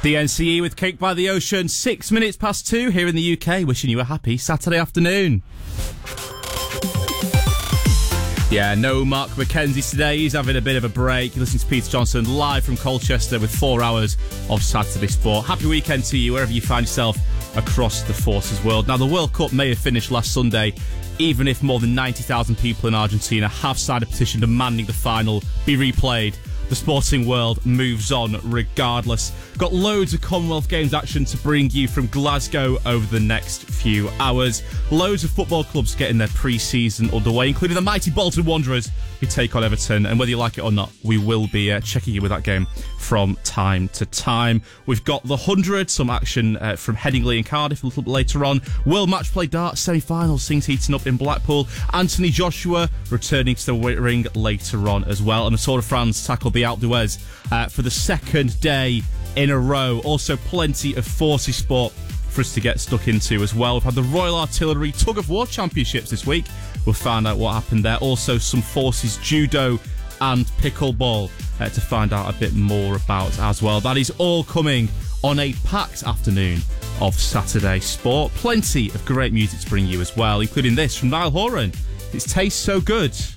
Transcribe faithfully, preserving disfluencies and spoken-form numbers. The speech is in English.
The N C E with Cake by the Ocean, six minutes past two here in the U K, wishing you a happy Saturday afternoon. Yeah, no Mark McKenzie today. He's having a bit of a break. You're listening to Peter Johnson live from Colchester with four hours of Saturday sport. Happy weekend to you wherever you find yourself across the Forces world. Now, the World Cup may have finished last Sunday, even if more than ninety thousand people in Argentina have signed a petition demanding the final be replayed. The sporting world moves on regardless. Got loads of Commonwealth Games action to bring you from Glasgow over the next few hours. Loads of football clubs getting their pre-season underway, including the mighty Bolton Wanderers, who take on Everton. And whether you like it or not, we will be uh, checking you with that game from time to time. We've got the one hundred, some action uh, from Headingley and Cardiff a little bit later on. World Match Play Darts semi-finals, things heating up in Blackpool. Anthony Joshua returning to the ring later on as well. And the Tour de France tackled the Alpe d'Huez uh, for the second day in a row. Also plenty of Forces sport for us to get stuck into as well. We've had the Royal Artillery Tug of War Championships this week. We'll find out what happened there. Also some Forces Judo and Pickleball uh, to find out a bit more about as well. That is all coming on a packed afternoon of Saturday sport. Plenty of great music to bring you as well, including this from Niall Horan. It tastes so good.